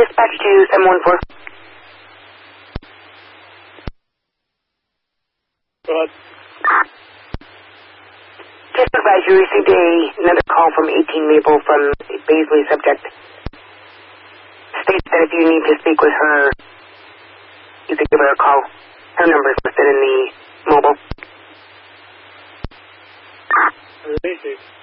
Dispatch to 714. Go ahead. Just advise you received another call from 18 Maple from Baisley subject. States that if you need to speak with her, you could give her a call. Her number is listed in the mobile. Release it.